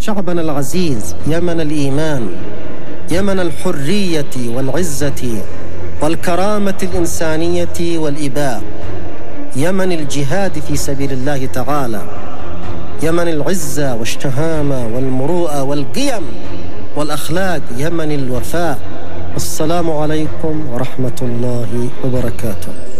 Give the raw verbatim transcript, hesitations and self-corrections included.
شعبنا العزيز، يمن الإيمان، يمن الحرية والعزة والكرامة الإنسانية والإباء، يمن الجهاد في سبيل الله تعالى، يمن العزة والشهامة والمروءة والقيم والأخلاق، يمن الوفاء. السلام عليكم ورحمة الله وبركاته.